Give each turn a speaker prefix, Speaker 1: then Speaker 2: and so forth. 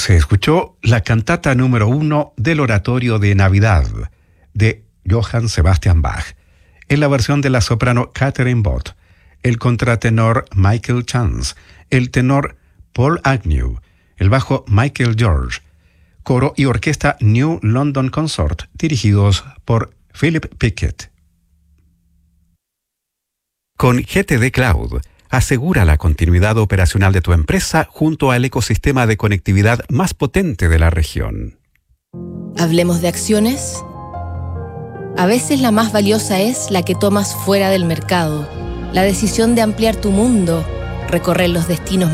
Speaker 1: Se escuchó la cantata número 1 del Oratorio de Navidad de Johann Sebastian Bach, en la versión de la soprano Catherine Bott, el contratenor Michael Chance, el tenor Paul Agnew, el bajo Michael George, coro y orquesta New London Consort, dirigidos por Philip Pickett. Con GTD Cloud, asegura la continuidad operacional de tu empresa junto al ecosistema de conectividad más potente de la región.
Speaker 2: ¿Hablemos de acciones? A veces la más valiosa es la que tomas fuera del mercado. La decisión de ampliar tu mundo, recorrer los destinos